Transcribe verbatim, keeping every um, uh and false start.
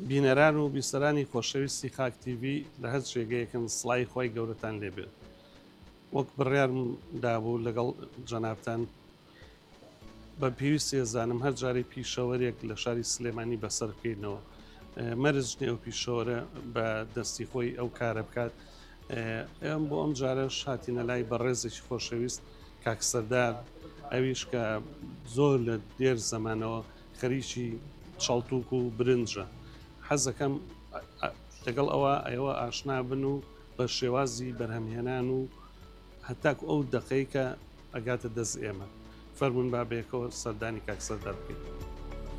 بینەران و بیسەرانی خۆشەویستی خاک تیڤی لە هەر شێگەیەکن سڵای خۆی گەورەتان لێبێت. وەک بڕیارم دابوو لەگەڵ جەنابتان بە پێویستی ێزانم هەر جارێ پیشەوەرێک لە شاری سلێمانی بەسەر بکەینەوە مەرج نێو پیشۆرە بە دەستی خۆی ئەو کارە بکات. ئەم بۆ ئەم جارە شاتینە لای بە ڕێزێکی خۆشەویست کاکسەردار، ئەویش کە زۆر لە دێر زەمانەوە خەریکی چاڵتوک و برنجە. حەزەکەم لەگەڵ ئەوە ئەوە ئاشنا بن و بە شێوازی بەرهەمهێنان و هەتاکو ئەو دەقەی کە ئەگاتە دەست ئێمە فەرمون بابێکەوە سەردانی کاکسەردار بکەین.